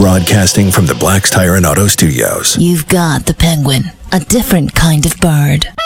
Broadcasting from the Black's Tire and Auto Studios. You've got the Penguin, a different kind of bird.